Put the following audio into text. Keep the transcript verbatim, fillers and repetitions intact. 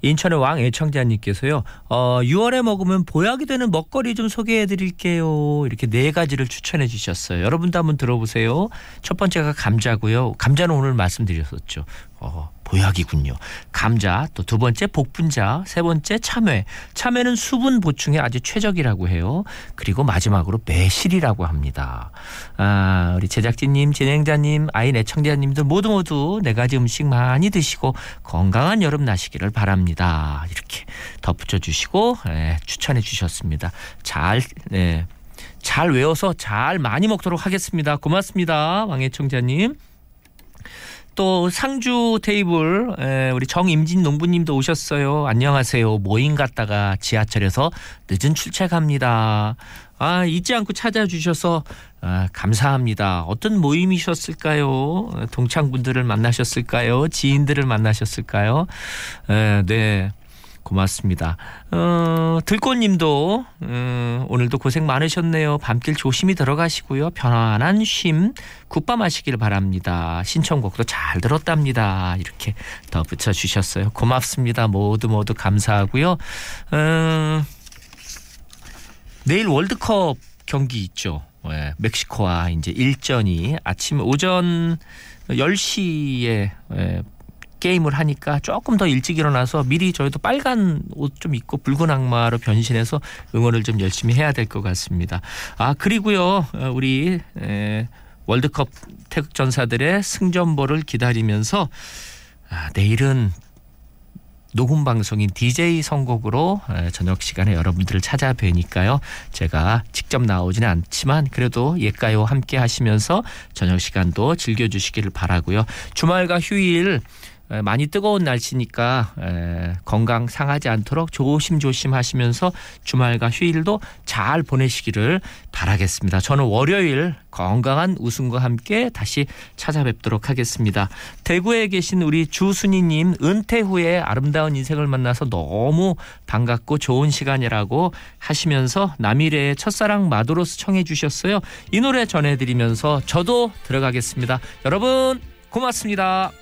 인천의 왕 애청자님께서요. 어, 유월에 먹으면 보약이 되는 먹거리 좀 소개해드릴게요. 이렇게 네 가지를 추천해 주셨어요. 여러분도 한번 들어보세요. 첫 번째가 감자고요. 감자는 오늘 말씀드렸었죠. 어, 보약이군요. 감자, 또 두 번째 복분자, 세 번째 참외. 참외는 수분 보충에 아주 최적이라고 해요. 그리고 마지막으로 매실이라고 합니다. 아, 우리 제작진님, 진행자님, 아이 애청자님들 모두 모두 네 가지 음식 많이 드시고 건강한 여름 나시기를 바랍니다. 이렇게 덧붙여 주시고 예, 추천해 주셨습니다. 잘, 예, 잘 외워서 잘 많이 먹도록 하겠습니다. 고맙습니다. 왕 애청자님. 또 상주 테이블 에, 우리 정임진 농부님도 오셨어요. 안녕하세요. 모임 갔다가 지하철에서 늦은 출첵합니다. 아, 잊지 않고 찾아주셔서 아, 감사합니다. 어떤 모임이셨을까요? 동창분들을 만나셨을까요? 지인들을 만나셨을까요? 에, 네. 고맙습니다. 어, 들꽃님도 음, 오늘도 고생 많으셨네요. 밤길 조심히 들어가시고요. 편안한 쉼 굿밤 하시길 바랍니다. 신청곡도 잘 들었답니다. 이렇게 더 붙여주셨어요. 고맙습니다. 모두 모두 감사하고요. 어, 내일 월드컵 경기 있죠. 네, 멕시코와 이제 일전이 아침 오전 열 시에 네, 게임을 하니까 조금 더 일찍 일어나서 미리 저희도 빨간 옷 좀 입고 붉은 악마로 변신해서 응원을 좀 열심히 해야 될 것 같습니다. 아, 그리고요, 우리 에, 월드컵 태극 전사들의 승전보를 기다리면서 아, 내일은 녹음 방송인 디제이 선곡으로 저녁 시간에 여러분들을 찾아뵈니까요. 제가 직접 나오지는 않지만 그래도 옛가요 함께 하시면서 저녁 시간도 즐겨주시기를 바라고요. 주말과 휴일 많이 뜨거운 날씨니까 건강 상하지 않도록 조심조심 하시면서 주말과 휴일도 잘 보내시기를 바라겠습니다. 저는 월요일 건강한 웃음과 함께 다시 찾아뵙도록 하겠습니다. 대구에 계신 우리 주순이님, 은퇴 후에 아름다운 인생을 만나서 너무 반갑고 좋은 시간이라고 하시면서 남일의 첫사랑 마도로스 청해 주셨어요. 이 노래 전해드리면서 저도 들어가겠습니다. 여러분 고맙습니다.